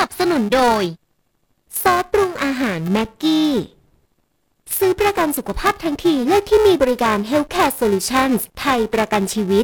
นับสนุนโดยซอสปรุงอาหารแม็กกี้ซื้อประกันสุขภาพทั้งทีเลือกที่มีบริการ Healthcare Solutions ไทยประกันชีวิต